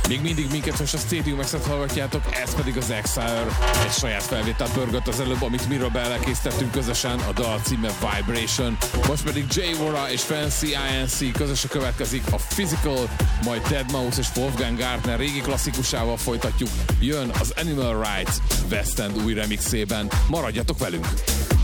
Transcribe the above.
Még mindig minket most a Stadium X-et hallgatjátok, ez pedig az Exile. Egy saját felvételt pörgött az előbb, amit Mirabel készítettünk közösen, a dal címe Vibration. Most pedig Jay Wara és Fancy INC közösen következik a Physical, majd Deadmau5 és Wolfgang Gartner régi klasszikusával folytatjuk. Jön az Animal Rights West End új remixében. Maradjatok velünk!